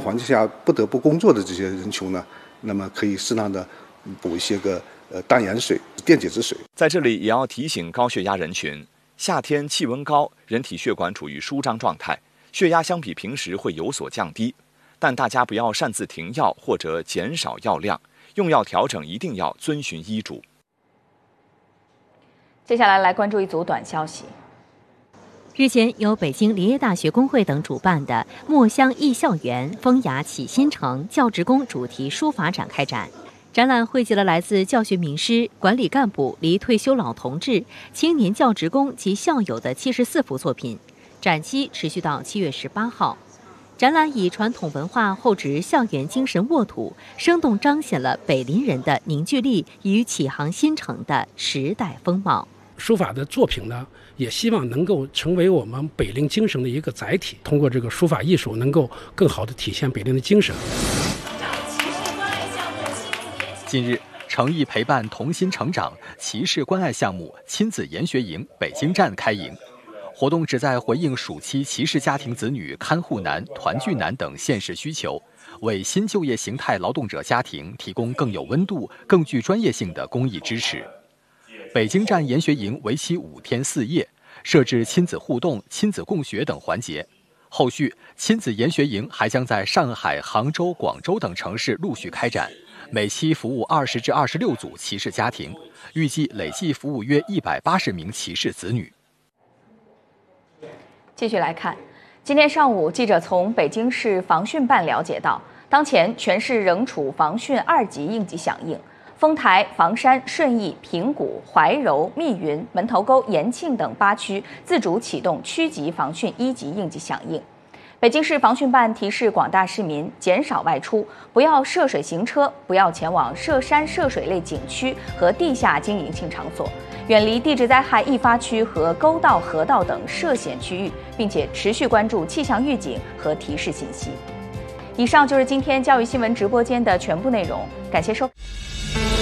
环境下不得不工作的这些人群呢，那么可以适当的补一些个淡盐水、电解质水。 在这里也要提醒高血压人群，夏天气温高，人体血管处于舒张状态，血压相比平时会有所降低，但大家不要擅自停药或者减少药量，用药调整一定要遵循医嘱。 接下来关注一组短消息。 日前，由北京林业大学工会等主办的“墨香艺校园，风雅启新城”教职工主题书法展开展。展览汇集了来自教学名师、管理干部、离退休老同志、青年教职工及校友的74幅作品，展期持续到7月18号。展览以传统文化厚植校园精神沃土，生动彰显了北林人的凝聚力与启航新城的时代风貌。 书法的作品呢，也希望能够成为我们北林精神的一个载体，通过这个书法艺术，能够更好地体现北林的精神。 近日，诚意陪伴同心成长骑士关爱项目亲子研学营北京站开营。活动旨在回应暑期骑士家庭子女看护难、团聚难等现实需求，为新就业形态劳动者家庭提供更有温度、更具专业性的公益支持。北京站研学营为期5天4夜，设置亲子互动、亲子共学等环节。后续，亲子研学营还将在上海、杭州、广州等城市陆续开展，每期服务20至26组骑士家庭，预计累计服务约180名骑士子女。 继续来看，今天上午，记者从北京市防汛办了解到，当前全市仍处防汛2级应急响应。丰台、房山、顺义、平谷、怀柔、密云、门头沟、延庆等8区自主启动区级防汛1级应急响应。北京市防汛办提示广大市民减少外出，不要涉水行车，不要前往涉山涉水类景区和地下经营性场所，远离地质灾害易发区和沟道、河道等涉险区域，并且持续关注气象预警和提示信息。以上就是今天教育新闻直播间的全部内容，感谢收看。